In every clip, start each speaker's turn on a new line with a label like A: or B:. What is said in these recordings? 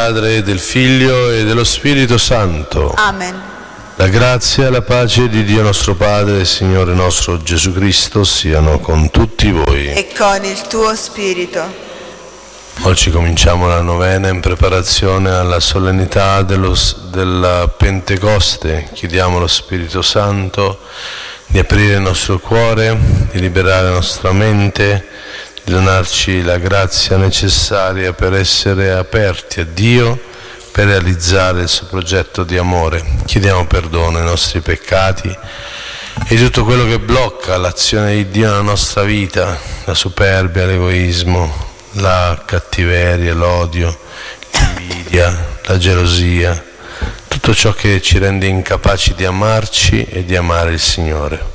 A: Padre, del Figlio e dello Spirito Santo.
B: Amen.
A: La grazia e la pace di Dio nostro Padre e Signore nostro Gesù Cristo siano con tutti voi.
B: E con il tuo spirito.
A: Oggi cominciamo la novena in preparazione alla solennità della Pentecoste. Chiediamo allo Spirito Santo di aprire il nostro cuore, di liberare la nostra mente, di donarci la grazia necessaria per essere aperti a Dio, per realizzare il suo progetto di amore. Chiediamo perdono ai nostri peccati e tutto quello che blocca l'azione di Dio nella nostra vita, la superbia, l'egoismo, la cattiveria, l'odio, l'invidia, la gelosia, tutto ciò che ci rende incapaci di amarci e di amare il Signore.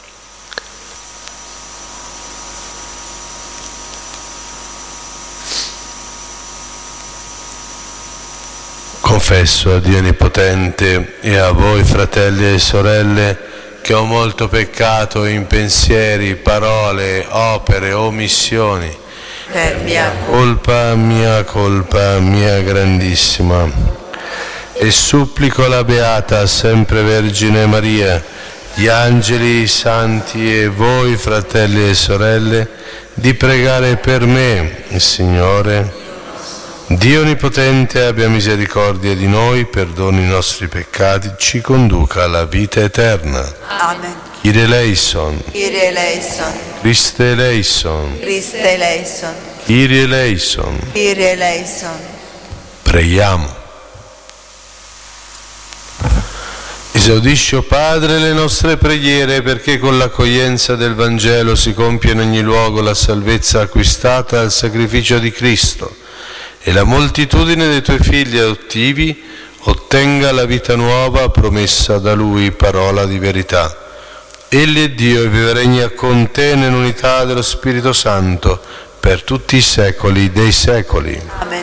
A: Confesso a Dio Onnipotente e a voi, fratelli e sorelle, che ho molto peccato in pensieri, parole, opere, omissioni,
B: Per mia
A: colpa mia grandissima. E supplico la Beata Sempre Vergine Maria, gli angeli, i santi e voi, fratelli e sorelle, di pregare per me, il Signore. Dio Onnipotente abbia misericordia di noi, perdoni i nostri peccati, ci conduca alla vita eterna.
B: Amen.
A: Kyrie eleison,
B: Kyrie eleison.
A: Christe eleison,
B: Christe eleison.
A: Kyrie eleison.
B: Kyrie eleison.
A: Preghiamo. Esaudisci, o Padre, le nostre preghiere, perché con l'accoglienza del Vangelo si compia in ogni luogo la salvezza acquistata dal sacrificio di Cristo, e la moltitudine dei tuoi figli adottivi ottenga la vita nuova promessa da Lui, parola di verità. Egli è Dio e vive e regna con te nell'unità dello Spirito Santo per tutti i secoli dei secoli.
B: Amen.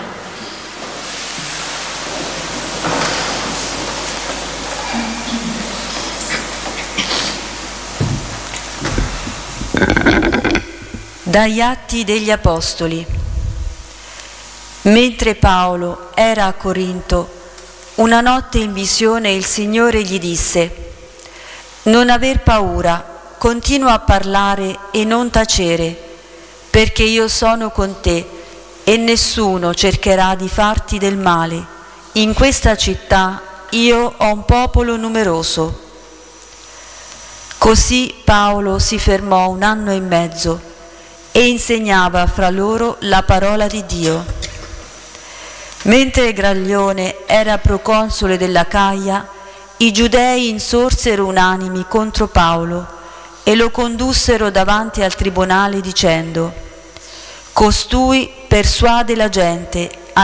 C: Dagli Atti degli Apostoli. Mentre Paolo era a Corinto, una notte in visione il Signore gli disse: «Non aver paura, continua a parlare e non tacere, perché io sono con te e nessuno cercherà di farti del male. In questa città io ho un popolo numeroso». Così Paolo si fermò 1 anno e mezzo e insegnava fra loro la parola di Dio. Mentre Graglione era proconsole dell'Acaia, i giudei insorsero unanimi contro Paolo e lo condussero davanti al tribunale dicendo: «Costui persuade la gente